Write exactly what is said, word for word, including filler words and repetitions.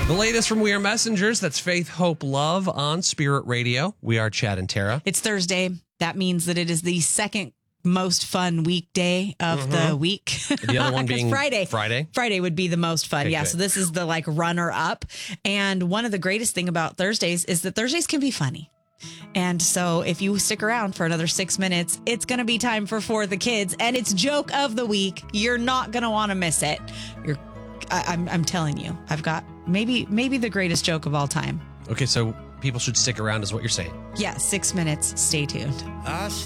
The latest from We Are Messengers. That's Faith, Hope, Love on Spirit Radio. We are Chad and Tara. It's Thursday. That means that it is the second most fun weekday of Mhm. the week. The other one being Friday. Friday. Friday would be the most fun. Okay, yeah. good. So this is the like runner up. And one of the greatest thing about Thursdays is that Thursdays can be funny. And so if you stick around for another six minutes, it's going to be time for For the Kids. And it's joke of the week. You're not going to want to miss it. You're, I, I'm, I'm telling you, I've got maybe, maybe the greatest joke of all time. Okay, so people should stick around is what you're saying. Yeah. Six minutes. Stay tuned. I